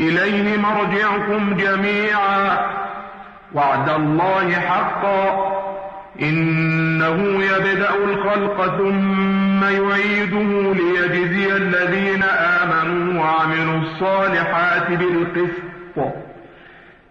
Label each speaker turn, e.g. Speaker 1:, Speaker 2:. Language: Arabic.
Speaker 1: إليه مرجعكم جميعا وعد الله حقا إنه يبدأ الخلق ثم يعيده ليجزي الذين آمنوا وعملوا الصالحات بالقسط